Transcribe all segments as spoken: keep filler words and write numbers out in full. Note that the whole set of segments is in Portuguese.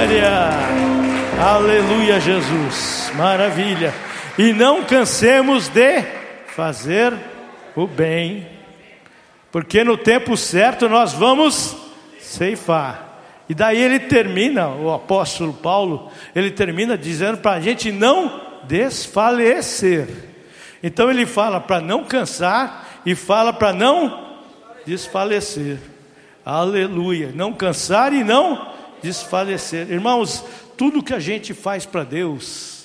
glória. Aleluia, Jesus. Maravilha. E não cansemos de fazer o bem, porque no tempo certo nós vamos ceifar. E daí ele termina, o apóstolo Paulo, ele termina dizendo para a gente não desfalecer. Então ele fala para não cansar e fala para não desfalecer. Aleluia. Não cansar e não desfalecer. Irmãos, tudo que a gente faz para Deus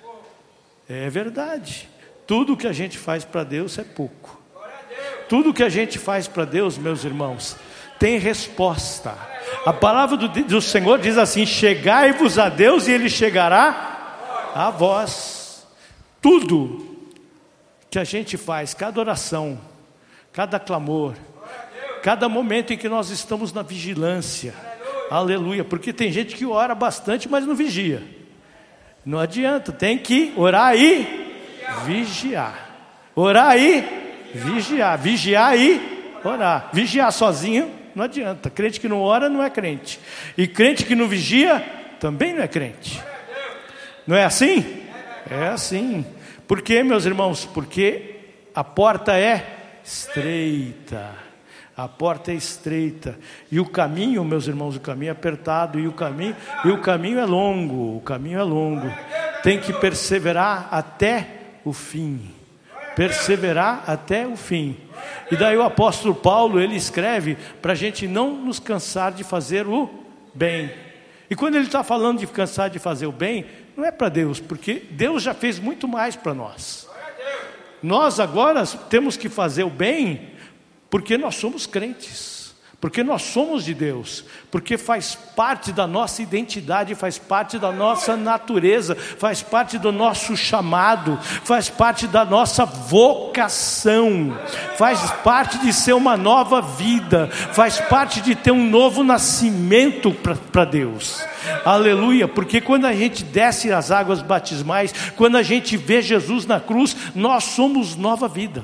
é verdade. Tudo que a gente faz para Deus é pouco. Tudo que a gente faz para Deus, meus irmãos, tem resposta. A palavra do, do Senhor diz assim: chegai-vos a Deus e Ele chegará a vós. Tudo que a gente faz, cada oração, cada clamor, cada momento em que nós estamos na vigilância, aleluia, porque tem gente que ora bastante, mas não vigia. Não adianta, tem que orar e vigiar. Orar e vigiar. Vigiar e orar. Vigiar sozinho não adianta. Crente que não ora não é crente. E crente que não vigia também não é crente. Não é assim? É assim. Por quê, meus irmãos? Porque a porta é estreita. A porta é estreita. E o caminho, meus irmãos, o caminho é apertado. E o caminho, e o caminho é longo. O caminho é longo. Tem que perseverar até o fim. Perseverar até o fim. E daí o apóstolo Paulo, ele escreve para a gente não nos cansar de fazer o bem. E quando ele está falando de cansar de fazer o bem, não é para Deus, porque Deus já fez muito mais para nós. Nós agora temos que fazer o bem porque nós somos crentes, porque nós somos de Deus, porque faz parte da nossa identidade, faz parte da nossa natureza, faz parte do nosso chamado, faz parte da nossa vocação, faz parte de ser uma nova vida, faz parte de ter um novo nascimento para Deus. Aleluia, porque quando a gente desce as águas batismais, quando a gente vê Jesus na cruz, nós somos nova vida.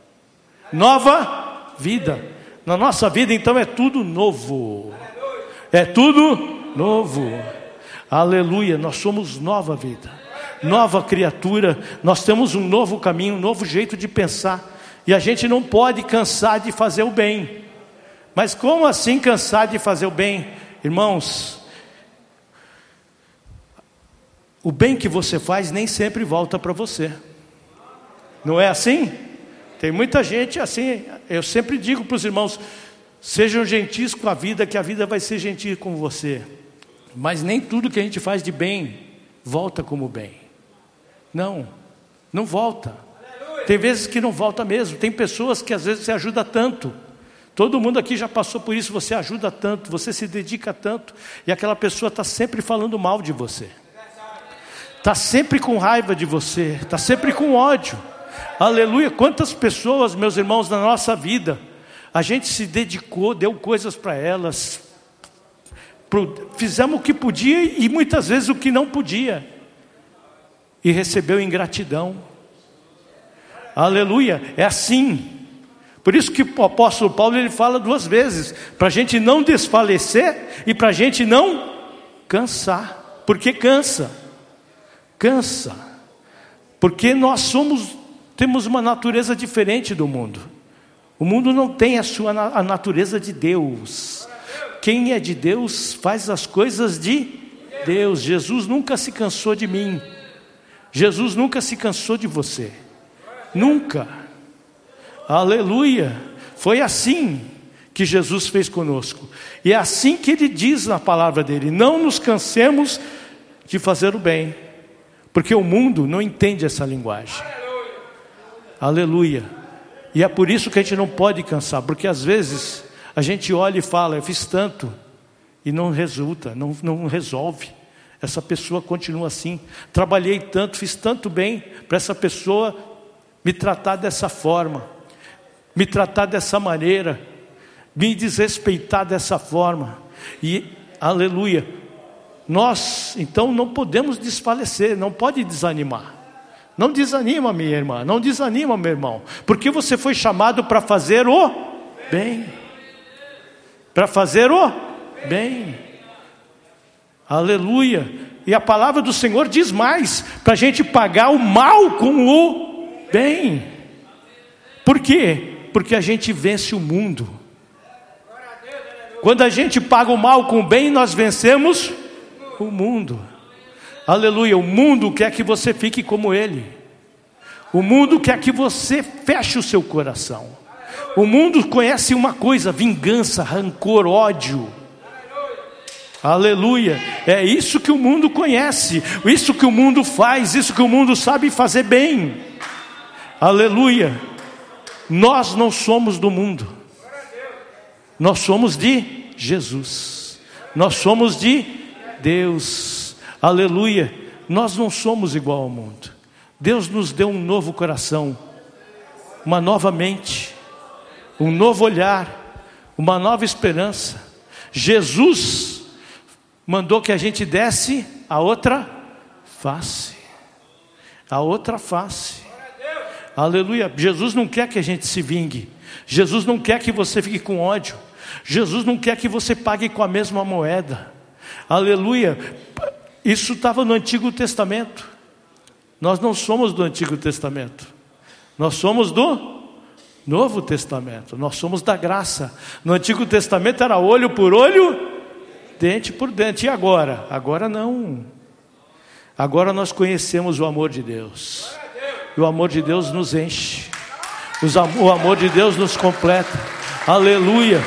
Nova vida. Na nossa vida então é tudo novo. É tudo novo. Aleluia, nós somos nova vida, nova criatura. Nós temos um novo caminho, um novo jeito de pensar. E a gente não pode cansar de fazer o bem. Mas como assim cansar de fazer o bem? Irmãos, o bem que você faz nem sempre volta para você. Não é assim? Tem muita gente assim. Eu sempre digo para os irmãos: sejam gentis com a vida, que a vida vai ser gentil com você. Mas nem tudo que a gente faz de bem volta como bem. Não, não volta. Tem vezes que não volta mesmo. Tem pessoas que às vezes você ajuda tanto. Todo mundo aqui já passou por isso. Você ajuda tanto, você se dedica tanto, e aquela pessoa está sempre falando mal de você, está sempre com raiva de você, está sempre com ódio. Aleluia. Quantas pessoas, meus irmãos, na nossa vida, a gente se dedicou, deu coisas para elas, pro, fizemos o que podia e muitas vezes o que não podia, e recebeu ingratidão. Aleluia. É assim. Por isso que o apóstolo Paulo, ele fala duas vezes, para a gente não desfalecer e para a gente não cansar. Porque cansa. Cansa. Porque nós somos... temos uma natureza diferente do mundo. O mundo não tem a sua a natureza de Deus. Quem é de Deus faz as coisas de Deus. Jesus nunca se cansou de mim. Jesus nunca se cansou de você. Nunca. Aleluia. Foi assim que Jesus fez conosco. E é assim que Ele diz na palavra dEle: não nos cansemos de fazer o bem. Porque o mundo não entende essa linguagem. Aleluia. E é por isso que a gente não pode cansar, porque às vezes a gente olha e fala: eu fiz tanto, e não resulta, não, não resolve. Essa pessoa continua assim. Trabalhei tanto, fiz tanto bem para essa pessoa me tratar dessa forma, me tratar dessa maneira, me desrespeitar dessa forma. E aleluia, nós então não podemos desfalecer, não pode desanimar. Não desanima, minha irmã, não desanima, meu irmão, porque você foi chamado para fazer o bem. Para fazer o bem. Aleluia. E a palavra do Senhor diz mais, para a gente pagar o mal com o bem. Por quê? Porque a gente vence o mundo. Quando a gente paga o mal com o bem, nós vencemos o mundo. Aleluia. O mundo quer que você fique como ele. O mundo quer que você feche o seu coração. O mundo conhece uma coisa: vingança, rancor, ódio. Aleluia. É isso que o mundo conhece, isso que o mundo faz, isso que o mundo sabe fazer bem. Aleluia. Nós não somos do mundo. Nós somos de Jesus. Nós somos de Deus. Aleluia. Nós não somos igual ao mundo. Deus nos deu um novo coração, uma nova mente, um novo olhar, uma nova esperança. Jesus mandou que a gente desse a outra face. A outra face. Aleluia. Jesus não quer que a gente se vingue. Jesus não quer que você fique com ódio. Jesus não quer que você pague com a mesma moeda. Aleluia. Isso estava no Antigo Testamento. Nós não somos do Antigo Testamento. Nós somos do Novo Testamento. Nós somos da graça. No Antigo Testamento era olho por olho, dente por dente. E agora? Agora não. Agora nós conhecemos o amor de Deus. E o amor de Deus nos enche. O amor de Deus nos completa. Aleluia.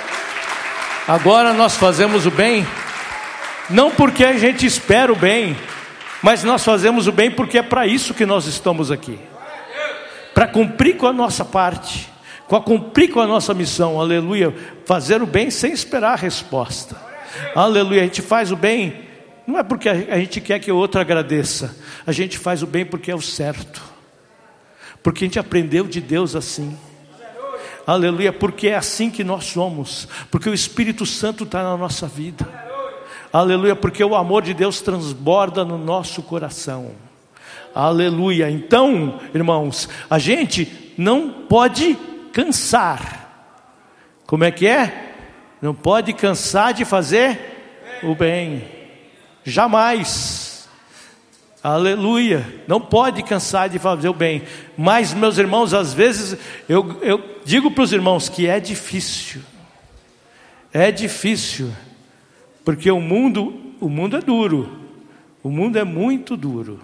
Agora nós fazemos o bem, não porque a gente espera o bem, mas nós fazemos o bem porque é para isso que nós estamos aqui. Para cumprir com a nossa parte, para cumprir com a nossa missão. Aleluia. Fazer o bem sem esperar a resposta. Aleluia. A gente faz o bem, não é porque a gente quer que o outro agradeça. A gente faz o bem porque é o certo. Porque a gente aprendeu de Deus assim. Aleluia. Porque é assim que nós somos. Porque o Espírito Santo está na nossa vida. Aleluia. Porque o amor de Deus transborda no nosso coração. Aleluia. Então, irmãos, a gente não pode cansar. Como é que é? Não pode cansar de fazer o bem. Jamais. Aleluia. Não pode cansar de fazer o bem. Mas, meus irmãos, às vezes eu, eu digo para os irmãos que é difícil. É difícil. Porque o mundo, o mundo é duro. O mundo é muito duro.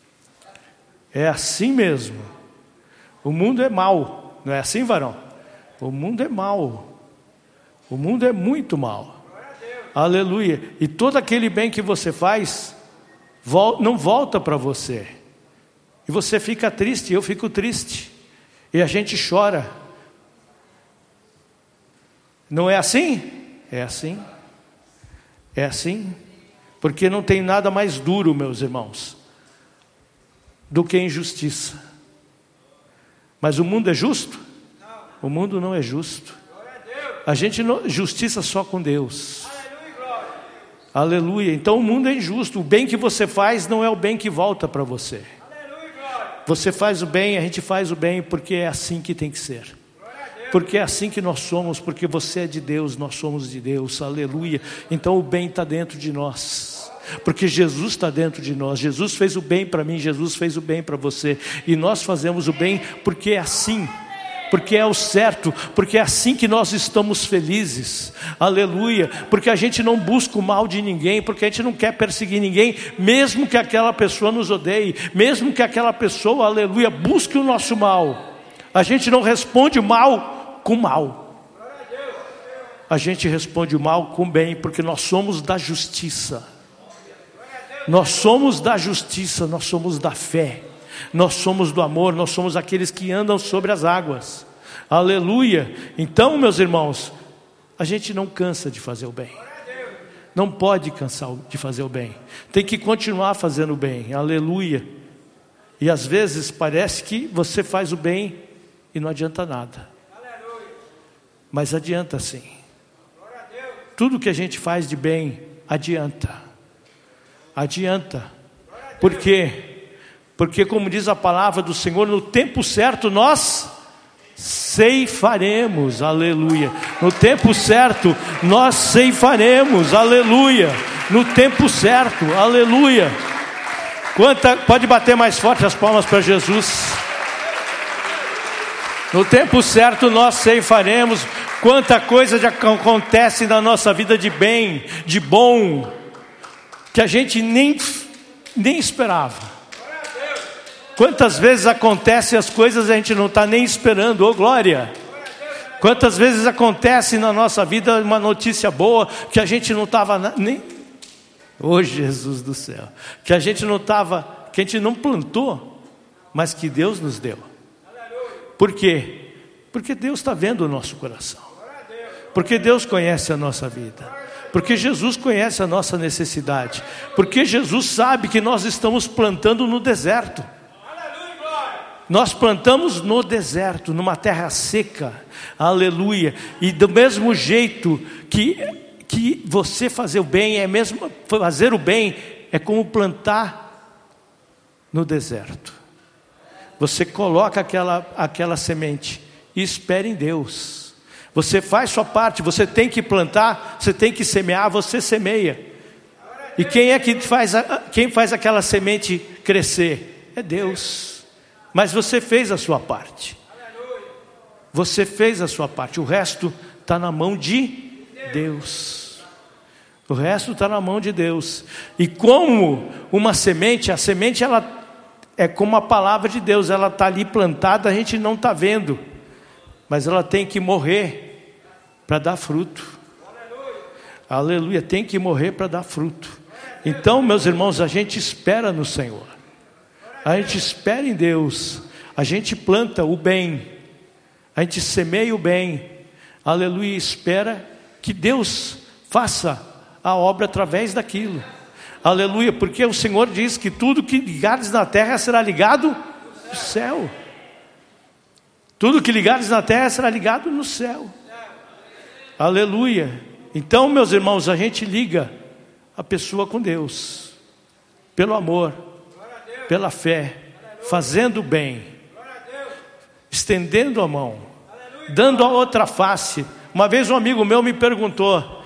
É assim mesmo. O mundo é mau. Não é assim, varão? O mundo é mau. O mundo é muito mau. Aleluia. E todo aquele bem que você faz não volta para você. E você fica triste, eu fico triste. E a gente chora. Não é assim? É assim. É assim. Porque não tem nada mais duro, meus irmãos, do que injustiça. Mas o mundo é justo? O mundo não é justo. A gente não, justiça só com Deus. Aleluia. Então o mundo é injusto. O bem que você faz não é o bem que volta para você. Você faz o bem, a gente faz o bem porque é assim que tem que ser. Porque é assim que nós somos, porque você é de Deus, nós somos de Deus. Aleluia. Então o bem está dentro de nós. Porque Jesus está dentro de nós. Jesus fez o bem para mim, Jesus fez o bem para você. E nós fazemos o bem porque é assim. Porque é o certo, porque é assim que nós estamos felizes. Aleluia. Porque a gente não busca o mal de ninguém, porque a gente não quer perseguir ninguém, mesmo que aquela pessoa nos odeie, mesmo que aquela pessoa, aleluia, busque o nosso mal. A gente não responde mal com mal. A gente responde o mal com bem, porque nós somos da justiça. Nós somos da justiça, nós somos da fé. Nós somos do amor, nós somos aqueles que andam sobre as águas. Aleluia. Então, meus irmãos, a gente não cansa de fazer o bem. Não pode cansar de fazer o bem. Tem que continuar fazendo o bem. Aleluia. E às vezes parece que você faz o bem e não adianta nada. Mas adianta sim. Tudo que a gente faz de bem adianta. Adianta. Por quê? Porque, como diz a palavra do Senhor, no tempo certo nós ceifaremos, aleluia. No tempo certo nós ceifaremos, aleluia. no tempo certo. Aleluia. Quanta, pode bater mais forte as palmas para Jesus. No tempo certo nós ceifaremos. Quanta coisa já acontece na nossa vida de bem, de bom, que a gente nem, nem esperava. Quantas vezes acontecem as coisas e a gente não está nem esperando, ô glória. Quantas vezes acontece na nossa vida uma notícia boa que a gente não estava nem... Ô Jesus do céu, que a gente não estava, que a gente não plantou, mas que Deus nos deu. Por quê? Porque Deus está vendo o nosso coração. Porque Deus conhece a nossa vida. Porque Jesus conhece a nossa necessidade. Porque Jesus sabe que nós estamos plantando no deserto. Nós plantamos no deserto, numa terra seca. Aleluia. E do mesmo jeito que, que você fazer o bem, é mesmo fazer o bem, é como plantar no deserto. Você coloca aquela, aquela semente e espera em Deus. Você faz sua parte, você tem que plantar, você tem que semear, você semeia. E quem é que faz, a, quem faz aquela semente crescer? É Deus. Mas você fez a sua parte. Você fez a sua parte. O resto está na mão de Deus. O resto está na mão de Deus. E como uma semente, a semente ela é como a palavra de Deus, ela está ali plantada, a gente não está vendo. Mas ela tem que morrer para dar fruto. Aleluia. Aleluia, tem que morrer para dar fruto. Então, meus irmãos, a gente espera no Senhor. A gente espera em Deus. A gente planta o bem. A gente semeia o bem. Aleluia, espera que Deus faça a obra através daquilo. Aleluia, porque o Senhor diz que tudo que ligares na terra será ligado no céu. Tudo que ligares na terra será ligado no céu. Aleluia. Então, meus irmãos, a gente liga a pessoa com Deus. Pelo amor, pela fé, fazendo o bem, estendendo a mão, dando a outra face. Uma vez um amigo meu me perguntou: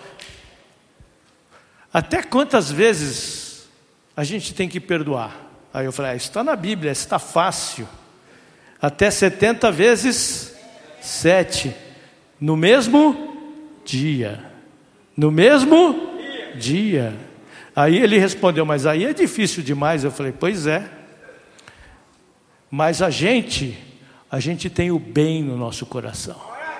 até quantas vezes a gente tem que perdoar? Aí eu falei: ah, isso está na Bíblia, isso está fácil. Até setenta vezes sete, no mesmo dia, no mesmo dia. Aí ele respondeu: mas aí é difícil demais. Eu falei: pois é, mas a gente, a gente tem o bem no nosso coração.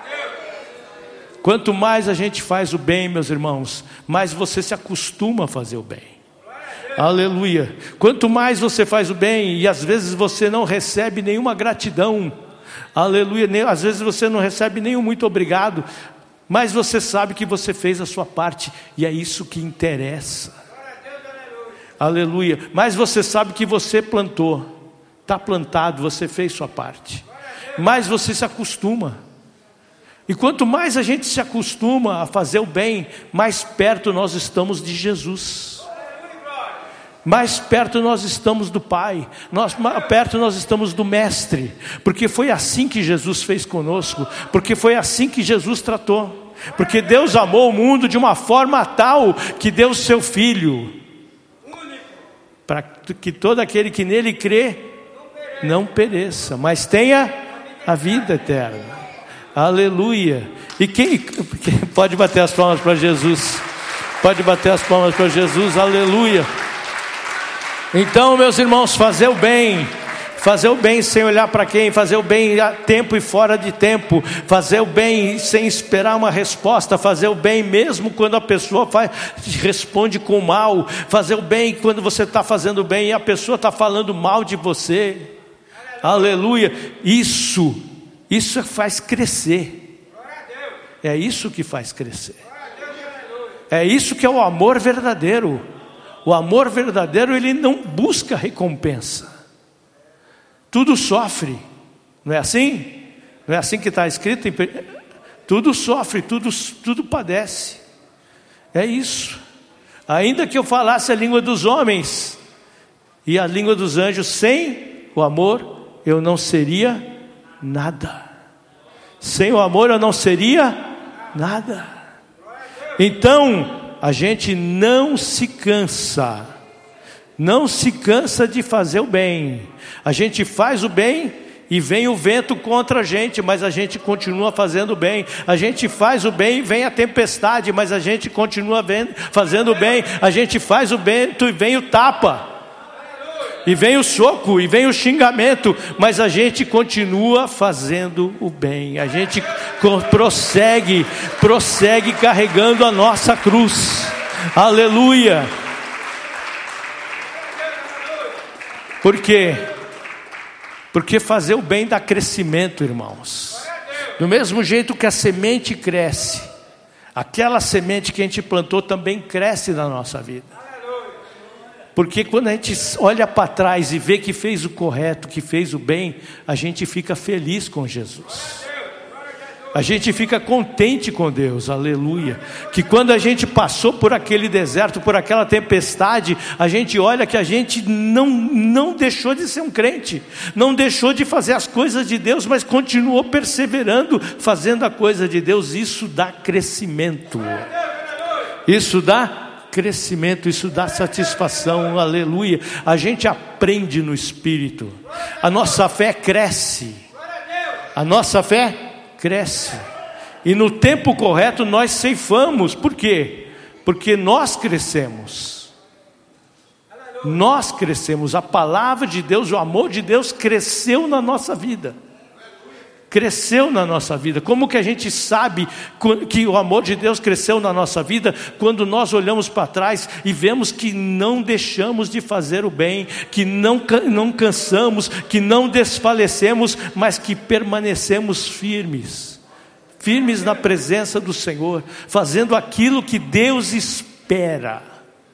Quanto mais a gente faz o bem, meus irmãos, mais você se acostuma a fazer o bem. Aleluia. Quanto mais você faz o bem, e às vezes você não recebe nenhuma gratidão, aleluia, nem, às vezes você não recebe nenhum muito obrigado, mas você sabe que você fez a sua parte, e é isso que interessa. Aleluia. Mas você sabe que você plantou, está plantado, você fez sua parte, mas você se acostuma. E quanto mais a gente se acostuma a fazer o bem, mais perto nós estamos de Jesus. Mais perto nós estamos do Pai, nós, mais perto nós estamos do Mestre, porque foi assim que Jesus fez conosco, porque foi assim que Jesus tratou, porque Deus amou o mundo de uma forma tal que deu o seu Filho, para que todo aquele que nele crê não pereça, mas tenha a vida eterna. Aleluia. E quem, quem pode bater as palmas para Jesus? Pode bater as palmas para Jesus. Aleluia. Então, meus irmãos, fazer o bem, fazer o bem sem olhar para quem, fazer o bem a tempo e fora de tempo, fazer o bem sem esperar uma resposta, fazer o bem mesmo quando a pessoa faz, responde com mal, fazer o bem quando você está fazendo o bem e a pessoa está falando mal de você. Aleluia. Isso, isso faz crescer. É isso que faz crescer. É isso que é o amor verdadeiro. O amor verdadeiro, ele não busca recompensa. Tudo sofre. Não é assim? Não é assim que está escrito? Tudo sofre, tudo, tudo padece. É isso. Ainda que eu falasse a língua dos homens e a língua dos anjos, sem o amor eu não seria nada. Sem o amor eu não seria nada. Então, a gente não se cansa, não se cansa de fazer o bem. A gente faz o bem e vem o vento contra a gente, mas a gente continua fazendo o bem. A gente faz o bem e vem a tempestade, mas a gente continua fazendo o bem. A gente faz o bem e vem o tapa, e vem o soco, e vem o xingamento, mas a gente continua fazendo o bem. A gente prossegue, prossegue carregando a nossa cruz. Aleluia. Por quê? Porque fazer o bem dá crescimento, irmãos. Do mesmo jeito que a semente cresce, aquela semente que a gente plantou também cresce na nossa vida. Porque quando a gente olha para trás e vê que fez o correto, que fez o bem, a gente fica feliz com Jesus. A gente fica contente com Deus, aleluia. Que quando a gente passou por aquele deserto, por aquela tempestade, a gente olha que a gente não, não deixou de ser um crente, não deixou de fazer as coisas de Deus, mas continuou perseverando, fazendo a coisa de Deus. Isso dá crescimento, isso dá crescimento, isso dá satisfação, aleluia. A gente aprende no Espírito, a nossa fé cresce, a nossa fé cresce, e no tempo correto nós ceifamos. Por quê? Porque nós crescemos, nós crescemos, a palavra de Deus, o amor de Deus cresceu na nossa vida, cresceu na nossa vida. Como que a gente sabe que o amor de Deus cresceu na nossa vida? Quando nós olhamos para trás e vemos que não deixamos de fazer o bem, que não, não cansamos, que não desfalecemos, mas que permanecemos firmes, firmes na presença do Senhor, fazendo aquilo que Deus espera.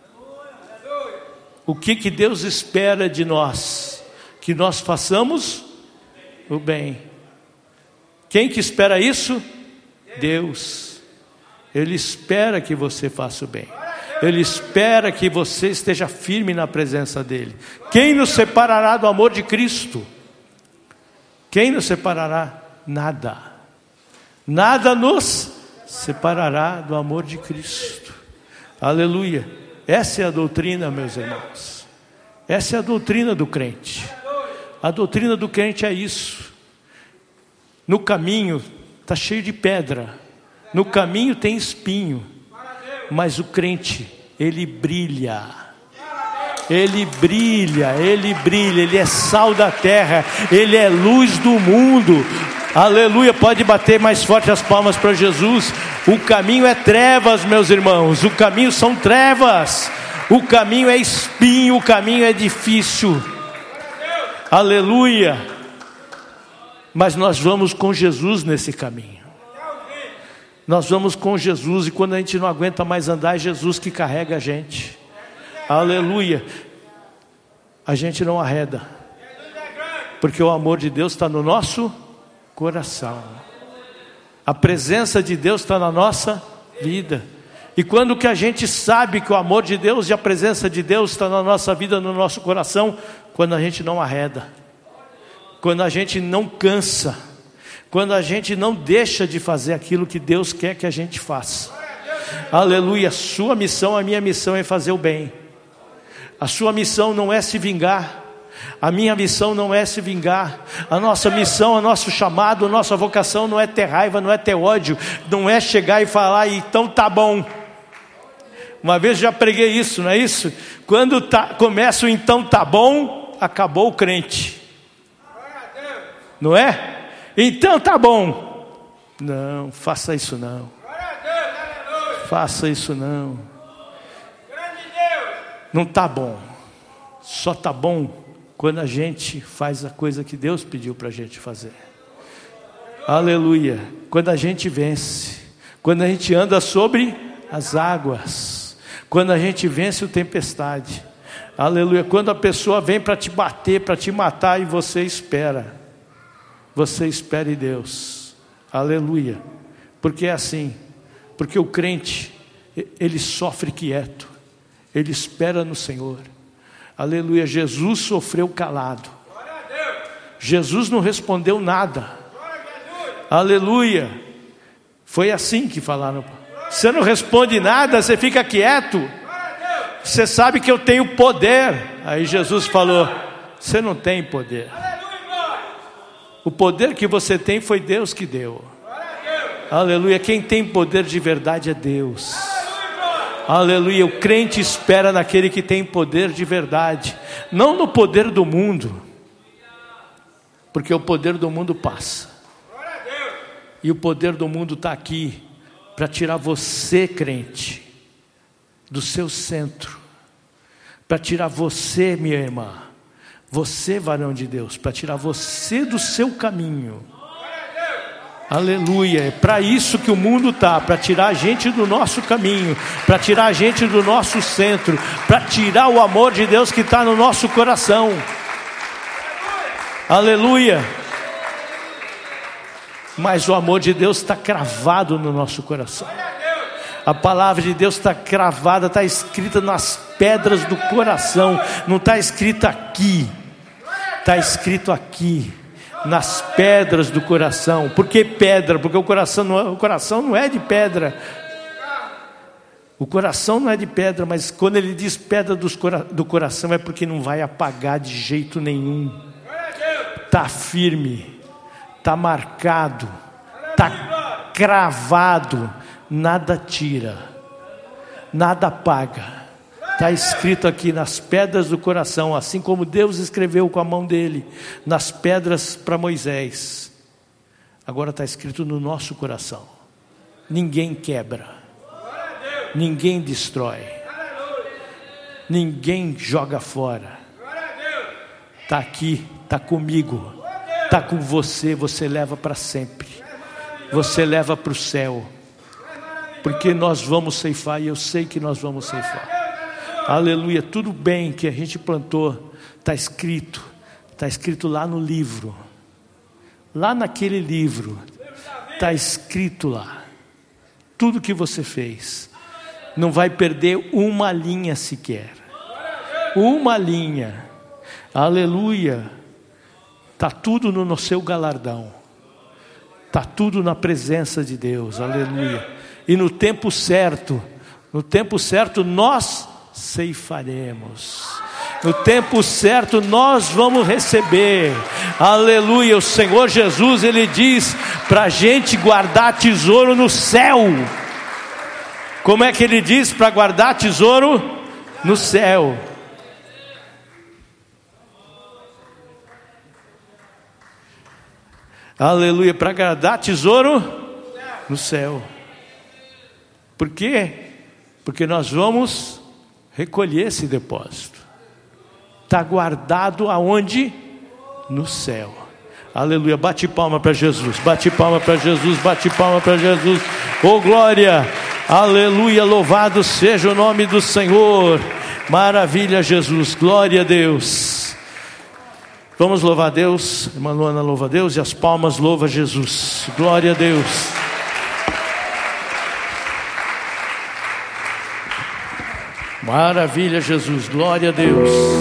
O que que Deus espera de nós? Que nós façamos o bem. Quem que espera isso? Deus. Ele espera que você faça o bem. Ele espera que você esteja firme na presença dEle. Quem nos separará do amor de Cristo? Quem nos separará? Nada. Nada nos separará do amor de Cristo. Aleluia. Essa é a doutrina, meus irmãos. Essa é a doutrina do crente. A doutrina do crente é isso. No caminho está cheio de pedra, no caminho tem espinho, mas o crente, ele brilha, ele brilha, ele brilha, ele é sal da terra, ele é luz do mundo, aleluia. Pode bater mais forte as palmas para Jesus. O caminho é trevas, meus irmãos, o caminho são trevas, o caminho é espinho, o caminho é difícil, aleluia. Mas nós vamos com Jesus nesse caminho. Nós vamos com Jesus, e quando a gente não aguenta mais andar, é Jesus que carrega a gente. Aleluia. A gente não arreda, porque o amor de Deus está no nosso coração. A presença de Deus está na nossa vida. E quando que a gente sabe que o amor de Deus e a presença de Deus está na nossa vida, no nosso coração? Quando a gente não arreda, quando a gente não cansa, quando a gente não deixa de fazer aquilo que Deus quer que a gente faça. Aleluia. A sua missão, a minha missão é fazer o bem. A sua missão não é se vingar, a minha missão não é se vingar. A nossa missão, o nosso chamado, a nossa vocação não é ter raiva, não é ter ódio, não é chegar e falar, então tá bom. Uma vez já preguei isso, não é isso? Quando tá, começa o então tá bom, acabou o crente. Não é? Então tá bom. Não, faça isso não. Faça isso não. Não tá bom. Só tá bom quando a gente faz a coisa que Deus pediu para a gente fazer. Aleluia. Quando a gente vence, quando a gente anda sobre as águas, quando a gente vence a tempestade. Aleluia. Quando a pessoa vem para te bater, para te matar, e você espera. Você espere Deus, aleluia, porque é assim, porque o crente, ele sofre quieto, ele espera no Senhor, aleluia. Jesus sofreu calado, Jesus não respondeu nada, aleluia. Foi assim que falaram, Você não responde nada, você fica quieto. Você sabe que eu tenho poder. Aí Jesus falou: você não tem poder. O poder que você tem foi Deus que deu. Aleluia. Quem tem poder de verdade é Deus. Aleluia. O crente espera naquele que tem poder de verdade, não no poder do mundo, porque o poder do mundo passa, e o poder do mundo está aqui para tirar você, crente, do seu centro, para tirar você, minha irmã, você, varão de Deus, para tirar você do seu caminho. Aleluia. É para isso que o mundo está, para tirar a gente do nosso caminho, para tirar a gente do nosso centro, para tirar o amor de Deus que está no nosso coração. Aleluia. Mas o amor de Deus está cravado no nosso coração. A palavra de Deus está cravada, está escrita nas pedras do coração. Não está escrita aqui, está escrito aqui, nas pedras do coração. Por que pedra? Porque o coração não é, o coração não é de pedra. O coração não é de pedra, mas quando ele diz pedra dos cora, do coração, é porque não vai apagar de jeito nenhum. Está firme, está marcado, está cravado, nada tira, nada apaga. Está escrito aqui nas pedras do coração, assim como Deus escreveu com a mão dele nas pedras para Moisés. Agora está escrito no nosso coração. Ninguém quebra, ninguém destrói, ninguém joga fora. Está aqui, está comigo, está com você. Você leva para sempre, você leva para o céu, porque nós vamos ceifar, e eu sei que nós vamos ceifar. Aleluia. Tudo bem que a gente plantou, está escrito, está escrito lá no livro, lá naquele livro, está escrito lá, tudo que você fez, não vai perder uma linha sequer, uma linha. Aleluia. Está tudo no seu galardão, está tudo na presença de Deus. Aleluia. E no tempo certo, no tempo certo nós ceifaremos, no tempo certo nós vamos receber. Aleluia. O Senhor Jesus, Ele diz para a gente guardar tesouro no céu. Como é que Ele diz para guardar tesouro no céu? Aleluia. Para guardar tesouro no céu. Por quê? Porque nós vamos recolher esse depósito. Está guardado aonde? No céu. Aleluia. Bate palma para Jesus, bate palma para Jesus, bate palma para Jesus. Oh glória. Aleluia. Louvado seja o nome do Senhor. Maravilha, Jesus. Glória a Deus. Vamos louvar a Deus. Irmã Luana louva a Deus e as palmas louva Jesus. Glória a Deus. Maravilha, Jesus. Glória a Deus.